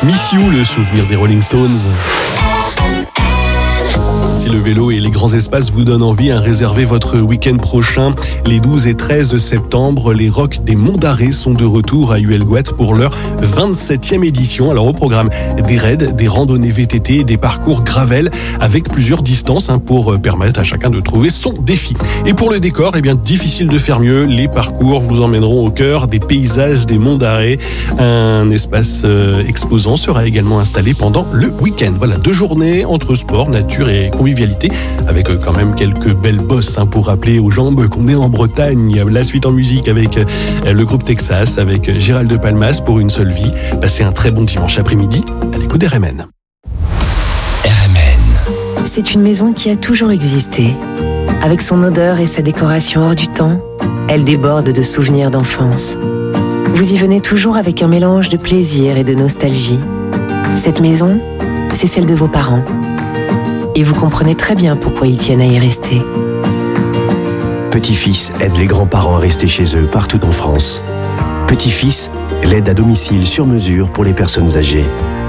Miss You, le souvenir des Rolling Stones. Si le vélo et les grands espaces vous donnent envie, réservez votre week-end prochain. Les 12 et 13 septembre, les Rocks des Monts d'Arrée sont de retour à Huelgoat pour leur 27e édition. Alors au programme, des raids, des randonnées VTT, des parcours gravel avec plusieurs distances pour permettre à chacun de trouver son défi. Et pour le décor, difficile de faire mieux. Les parcours vous emmèneront au cœur des paysages des Monts d'Arrée. Un espace exposant sera également installé pendant le week-end. Voilà, 2 journées entre sport, nature et convivialité, avec quand même quelques belles bosses pour rappeler aux jambes qu'on est en Bretagne. La suite en musique avec le groupe Texas, avec Gérald de Palmas pour Une seule vie. Passez un très bon dimanche après-midi à l'écoute d'RMN. RMN. C'est une maison qui a toujours existé. Avec son odeur et sa décoration hors du temps, elle déborde de souvenirs d'enfance. Vous y venez toujours avec un mélange de plaisir et de nostalgie. Cette maison, c'est celle de vos parents. Et vous comprenez très bien pourquoi ils tiennent à y rester. Petit-fils aide les grands-parents à rester chez eux partout en France. Petit-fils, l'aide à domicile sur mesure pour les personnes âgées.